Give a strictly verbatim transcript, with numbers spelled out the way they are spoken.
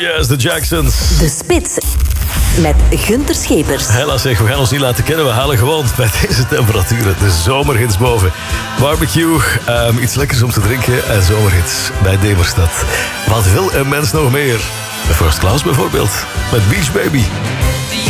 yes, de Jacksons. De Spits. Met Gunther Schepers. Hela zeg, we gaan ons niet laten kennen. We halen gewoon bij deze temperaturen de zomerhits boven. Barbecue, um, iets lekkers om te drinken en zomerhits bij Demerstad. Wat wil een mens nog meer? De First Class bijvoorbeeld, met Beach Baby.